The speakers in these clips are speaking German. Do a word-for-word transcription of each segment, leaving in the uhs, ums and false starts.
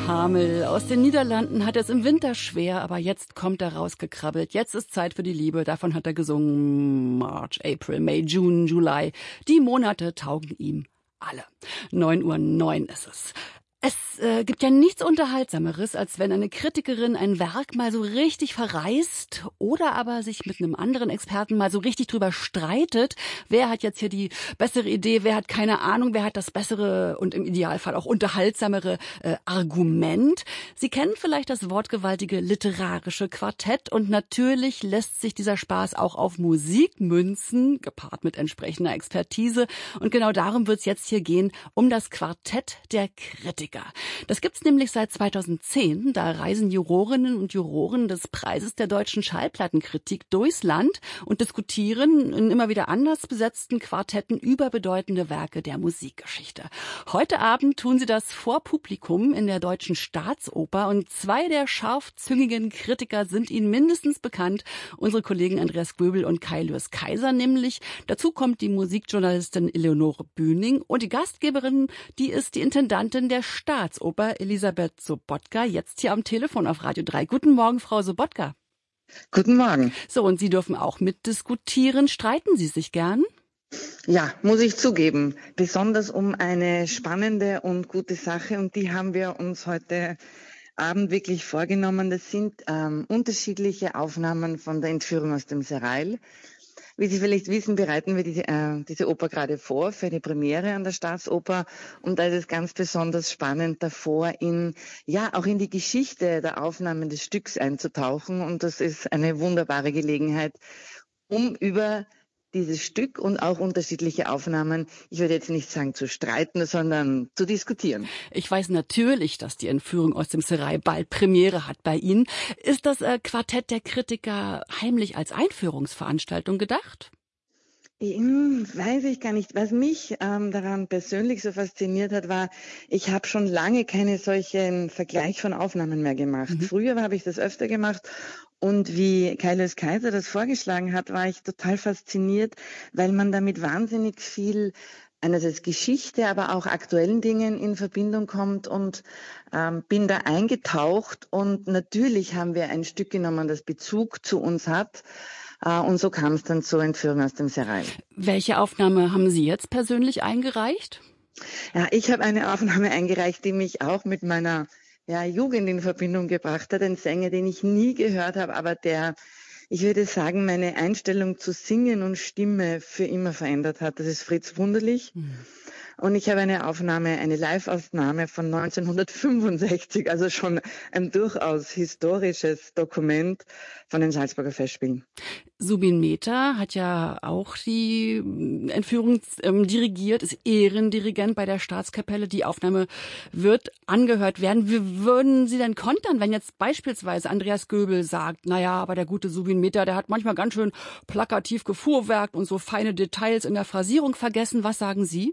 Hamel aus den Niederlanden hat es im Winter schwer, aber jetzt kommt er rausgekrabbelt. Jetzt ist Zeit für die Liebe. Davon hat er gesungen. March, April, May, June, July. Die Monate taugen ihm alle. neun Uhr neun ist es. Es äh, gibt ja nichts Unterhaltsameres, als wenn eine Kritikerin ein Werk mal so richtig verreißt oder aber sich mit einem anderen Experten mal so richtig drüber streitet. Wer hat jetzt hier die bessere Idee, wer hat keine Ahnung, wer hat das bessere und im Idealfall auch unterhaltsamere äh, Argument. Sie kennen vielleicht das wortgewaltige literarische Quartett und natürlich lässt sich dieser Spaß auch auf Musik münzen, gepaart mit entsprechender Expertise. Und genau darum wird es jetzt hier gehen, um das Quartett der Kritiker. Das gibt's nämlich seit zweitausendzehn. Da reisen Jurorinnen und Juroren des Preises der deutschen Schallplattenkritik durchs Land und diskutieren in immer wieder anders besetzten Quartetten über bedeutende Werke der Musikgeschichte. Heute Abend tun sie das vor Publikum in der Deutschen Staatsoper und zwei der scharfzüngigen Kritiker sind ihnen mindestens bekannt. Unsere Kollegen Andreas Göbel und Kai Lürs Kaiser nämlich. Dazu kommt die Musikjournalistin Eleonore Bühning und die Gastgeberin, die ist die Intendantin der Staatsoper Elisabeth Sobotka, jetzt hier am Telefon auf Radio drei. Guten Morgen, Frau Sobotka. Guten Morgen. So, und Sie dürfen auch mitdiskutieren. Streiten Sie sich gern? Ja, muss ich zugeben. Besonders um eine spannende und gute Sache. Und die haben wir uns heute Abend wirklich vorgenommen. Das sind ähm, unterschiedliche Aufnahmen von der Entführung aus dem Serail. Wie Sie vielleicht wissen, bereiten wir diese, äh, diese Oper gerade vor für die Premiere an der Staatsoper. Und da ist es ganz besonders spannend, davor in, ja, auch in die Geschichte der Aufnahmen des Stücks einzutauchen. Und das ist eine wunderbare Gelegenheit, um über dieses Stück und auch unterschiedliche Aufnahmen, ich würde jetzt nicht sagen zu streiten, sondern zu diskutieren. Ich weiß natürlich, dass die Entführung aus dem Serail bald Premiere hat bei Ihnen. Ist das äh, Quartett der Kritiker heimlich als Einführungsveranstaltung gedacht? Hm, weiß ich gar nicht. Was mich ähm, daran persönlich so fasziniert hat, war, ich habe schon lange keine solchen Vergleich von Aufnahmen mehr gemacht. Mhm. Früher habe ich das öfter gemacht. Und wie Kai Lürs Kaiser das vorgeschlagen hat, war ich total fasziniert, weil man damit wahnsinnig viel einerseits Geschichte, aber auch aktuellen Dingen in Verbindung kommt und ähm, bin da eingetaucht. Und natürlich haben wir ein Stück genommen, das Bezug zu uns hat. Uh, und so kam es dann zur Entführung aus dem Serail. Welche Aufnahme haben Sie jetzt persönlich eingereicht? Ja, ich habe eine Aufnahme eingereicht, die mich auch mit meiner ja, Jugend in Verbindung gebracht hat. Ein Sänger, den ich nie gehört habe, aber der, ich würde sagen, meine Einstellung zu Singen und Stimme für immer verändert hat. Das ist Fritz Wunderlich. Mhm. Und ich habe eine Aufnahme, eine Live-Aufnahme von neunzehnhundertfünfundsechzig, also schon ein durchaus historisches Dokument von den Salzburger Festspielen. Subin Mehta hat ja auch die Entführung ähm, dirigiert, ist Ehrendirigent bei der Staatskapelle. Die Aufnahme wird angehört werden. Wie würden Sie denn kontern, wenn jetzt beispielsweise Andreas Göbel sagt, naja, aber der gute Subin Mehta, der hat manchmal ganz schön plakativ gefuhrwerkt und so feine Details in der Phrasierung vergessen. Was sagen Sie?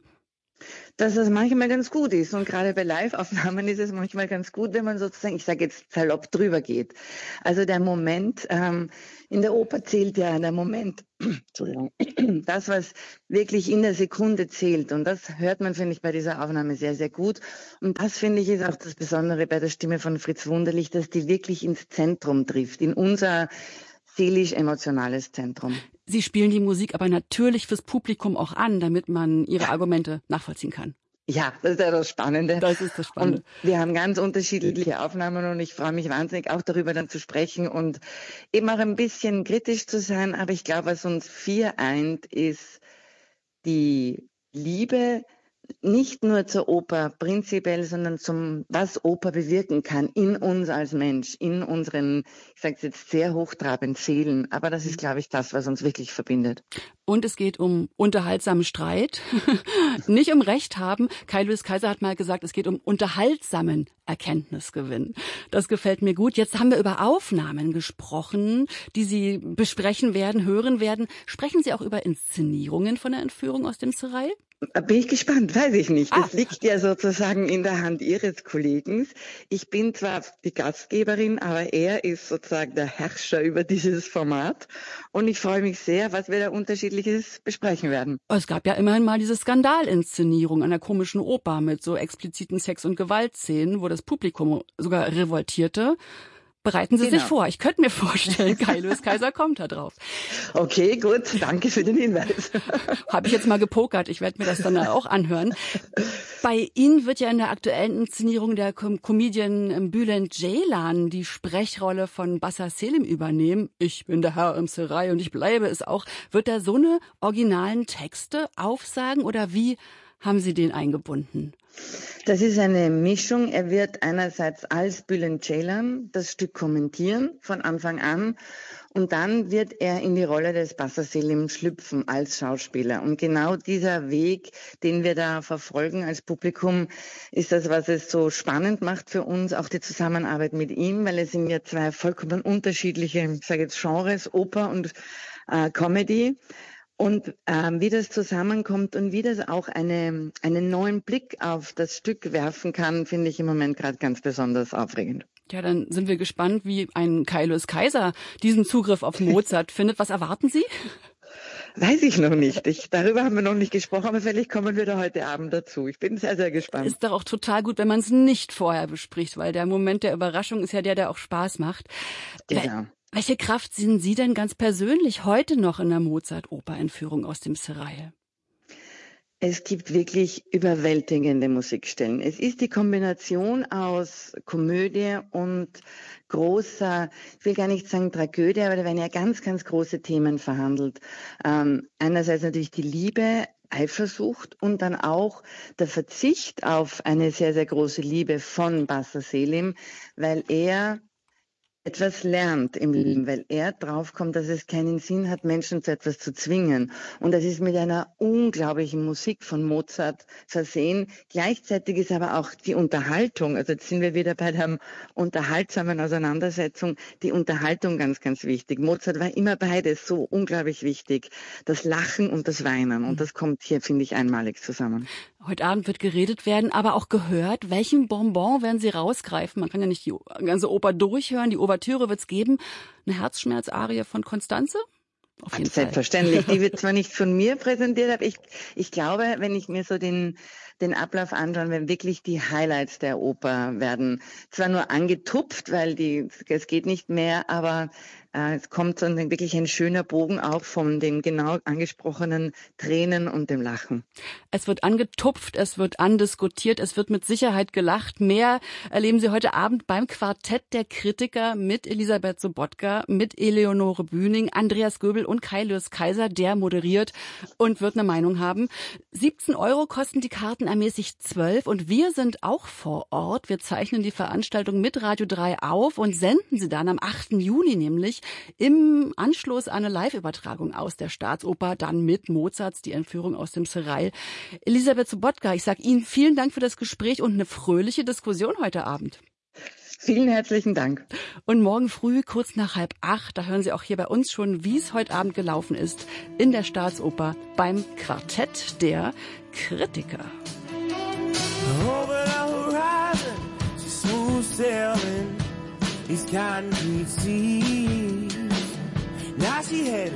Dass das manchmal ganz gut ist. Und gerade bei Live-Aufnahmen ist es manchmal ganz gut, wenn man sozusagen, ich sage jetzt salopp, drüber geht. Also der Moment, ähm, in der Oper zählt ja der Moment, Entschuldigung, das, was wirklich in der Sekunde zählt. Und das hört man, finde ich, bei dieser Aufnahme sehr, sehr gut. Und das, finde ich, ist auch das Besondere bei der Stimme von Fritz Wunderlich, dass die wirklich ins Zentrum trifft, in unser seelisch-emotionales Zentrum. Sie spielen die Musik aber natürlich fürs Publikum auch an, damit man Ihre Argumente nachvollziehen kann. Ja, das ist ja das Spannende. Das ist das Spannende. Und wir haben ganz unterschiedliche Aufnahmen und ich freue mich wahnsinnig, auch darüber dann zu sprechen und eben auch ein bisschen kritisch zu sein. Aber ich glaube, was uns vier eint, ist die Liebe, nicht nur zur Oper prinzipiell, sondern zum, was Oper bewirken kann in uns als Mensch, in unseren, ich sage es jetzt sehr hochtrabend, Seelen. Aber das ist, glaube ich, das, was uns wirklich verbindet. Und es geht um unterhaltsamen Streit, nicht um Recht haben. Kai Lürs Kaiser hat mal gesagt, es geht um unterhaltsamen Erkenntnisgewinn. Das gefällt mir gut. Jetzt haben wir über Aufnahmen gesprochen, die Sie besprechen werden, hören werden. Sprechen Sie auch über Inszenierungen von der Entführung aus dem Serail? Bin ich gespannt, weiß ich nicht. Das Ah. liegt ja sozusagen in der Hand Ihres Kollegen. Ich bin zwar die Gastgeberin, aber er ist sozusagen der Herrscher über dieses Format. Und ich freue mich sehr, was wir da Unterschiedliches besprechen werden. Es gab ja immerhin mal diese Skandalinszenierung einer komischen Oper mit so expliziten Sex- und Gewaltszenen, wo das Publikum sogar revoltierte. Bereiten Sie Genau. sich vor. Ich könnte mir vorstellen, Kai Lewis Kaiser kommt da drauf. Okay, gut. Danke für den Hinweis. Habe ich jetzt mal gepokert. Ich werde mir das dann auch anhören. Bei Ihnen wird ja in der aktuellen Inszenierung der Com- Comedian Bülent Ceylan die Sprechrolle von Bassa Selim übernehmen. Ich bin der Herr im Serai und ich bleibe es auch. Wird er so eine originalen Texte aufsagen oder wie haben Sie den eingebunden? Das ist eine Mischung. Er wird einerseits als Bülent Ceylan das Stück kommentieren von Anfang an und dann wird er in die Rolle des Bassa Selim schlüpfen als Schauspieler. Und genau dieser Weg, den wir da verfolgen als Publikum, ist das, was es so spannend macht für uns, auch die Zusammenarbeit mit ihm, weil es sind ja zwei vollkommen unterschiedliche, ich sage jetzt Genres, Oper und äh, Comedy. Und ähm, wie das zusammenkommt und wie das auch eine, einen neuen Blick auf das Stück werfen kann, finde ich im Moment gerade ganz besonders aufregend. Ja, dann sind wir gespannt, wie ein Kai Lewis Kaiser diesen Zugriff auf Mozart findet. Was erwarten Sie? Weiß ich noch nicht. Ich, darüber haben wir noch nicht gesprochen, aber vielleicht kommen wir da heute Abend dazu. Ich bin sehr, sehr gespannt. Ist doch auch total gut, wenn man es nicht vorher bespricht, weil der Moment der Überraschung ist ja der, der auch Spaß macht. Genau. Welche Kraft sehen Sie denn ganz persönlich heute noch in der Mozart-Oper-Entführung aus dem Serail? Es gibt wirklich überwältigende Musikstellen. Es ist die Kombination aus Komödie und großer, ich will gar nicht sagen Tragödie, aber da werden ja ganz, ganz große Themen verhandelt. Ähm, einerseits natürlich die Liebe, Eifersucht und dann auch der Verzicht auf eine sehr, sehr große Liebe von Bassa Selim, weil er etwas lernt im Leben, weil er draufkommt, dass es keinen Sinn hat, Menschen zu etwas zu zwingen. Und das ist mit einer unglaublichen Musik von Mozart versehen. Gleichzeitig ist aber auch die Unterhaltung, also jetzt sind wir wieder bei der unterhaltsamen Auseinandersetzung, die Unterhaltung ganz, ganz wichtig. Mozart war immer beides so unglaublich wichtig, das Lachen und das Weinen. Und das kommt hier, finde ich, einmalig zusammen. Heute Abend wird geredet werden, aber auch gehört. Welchen Bonbon werden Sie rausgreifen? Man kann ja nicht die ganze Oper durchhören. Die Ouvertüre wird's geben. Eine Herzschmerzarie von Constanze? Auf jeden Selbstverständlich. Fall. Die wird zwar nicht von mir präsentiert, aber ich, ich glaube, wenn ich mir so den, den Ablauf anschaue, wenn wirklich die Highlights der Oper werden zwar nur angetupft, weil die, es geht nicht mehr, aber äh, es kommt so ein, wirklich ein schöner Bogen auch von den genau angesprochenen Tränen und dem Lachen. Es wird angetupft, es wird andiskutiert, es wird mit Sicherheit gelacht. Mehr erleben Sie heute Abend beim Quartett der Kritiker mit Elisabeth Sobotka, mit Eleonore Bühning, Andreas Göbel und Kai Lewis Kaiser, der moderiert und wird eine Meinung haben. siebzehn Euro kosten die Karten, ermäßigt zwölf und wir sind auch vor Ort. Wir zeichnen die Veranstaltung mit Radio drei auf und senden sie dann am achten Juli nämlich im Anschluss an eine Live-Übertragung aus der Staatsoper, dann mit Mozarts Die Entführung aus dem Serail. Elisabeth Sobotka, ich sage Ihnen vielen Dank für das Gespräch und eine fröhliche Diskussion heute Abend. Vielen herzlichen Dank. Und morgen früh, kurz nach halb acht, da hören Sie auch hier bei uns schon, wie es heute Abend gelaufen ist in der Staatsoper beim Quartett der Kritiker. Over the horizon, smooth sailing, these concrete seas. Now she headed